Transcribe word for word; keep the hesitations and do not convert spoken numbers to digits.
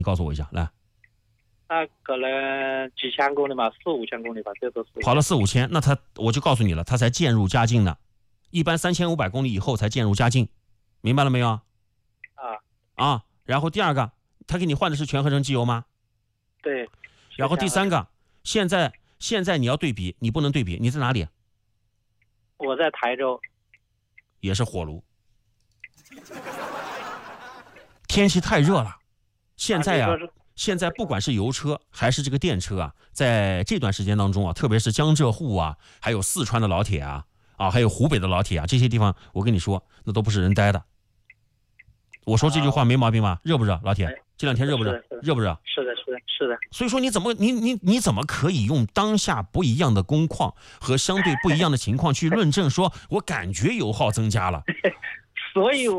你告诉我一下，来。 那可能几千公里吧，四五千公里吧，最多是跑了四五千，那他我就告诉你了，他才渐入佳境呢。一般三千五百公里以后才渐入佳境，明白了没有？ 啊啊，然后第二个，他给你换的是全合成机油吗？ 对。 然后第三个，现在现在你要对比，你不能对比，你在哪里？ 我在台州。 也是火炉。天气太热了，现在啊。啊现在不管是油车还是这个电车啊，在这段时间当中啊，特别是江浙沪啊，还有四川的老铁啊，啊，还有湖北的老铁啊，这些地方，我跟你说，那都不是人待的。我说这句话没毛病吧？热不热，老铁？这两天热不热？热不热？ 是的，是的，是的。 所以说，你怎么你你你怎么可以用当下不一样的工况和相对不一样的情况去论证说，我感觉油耗增加了？ 所以我。